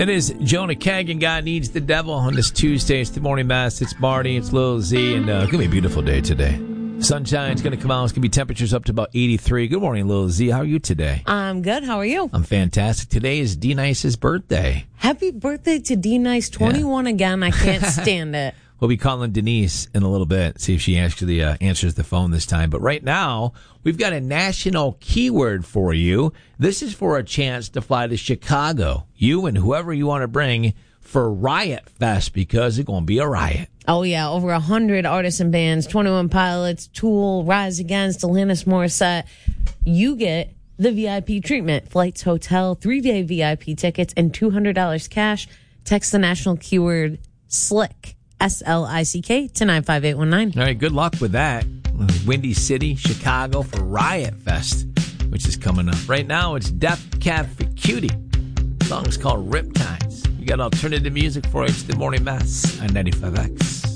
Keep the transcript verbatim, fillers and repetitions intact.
It is Jonah Kagan, God Needs the Devil, on this Tuesday. It's the Morning Mass. It's Marty. It's Lil Z. And uh, it's going to be a beautiful day today. Sunshine's going to come out. It's going to be temperatures up to about eighty-three. Good morning, Lil Z. How are you today? I'm good. How are you? I'm fantastic. Today is D Nice's birthday. Happy birthday to D Nice, twenty-one yeah. again. I can't stand it. We'll be calling Denise in a little bit, see if she actually uh, answers the phone this time. But right now, we've got a national keyword for you. This is for a chance to fly to Chicago. You and whoever you want to bring for Riot Fest, because it's going to be a riot. Oh, yeah. Over one hundred artists and bands, twenty-one Pilots, Tool, Rise Against, Alanis Morissette. You get the V I P treatment, flights, hotel, three-day V I P tickets, and two hundred dollars cash. Text the national keyword SLICK. S L I C K to nine five eight one nine. All right, good luck with that. Windy City, Chicago for Riot Fest, which is coming up. Right now, it's Death Cab for Cutie. The song's called Riptides. We got alternative music for you. It's the Morning Mass on ninety-five X.